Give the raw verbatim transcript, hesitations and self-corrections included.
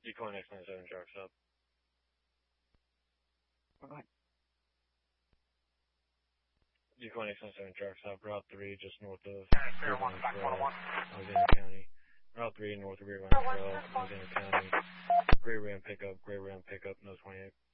Decoy X ninety-seven, Shark Stop. Oh, go ahead. Decoy X ninety-seven, Shark Stop, Route three, just north of one, back one oh one. Alexander County. Route three, north of Grapevine Trail, Alexander County. Gray Ram pickup, Gray Ram pickup, no twenty-eight.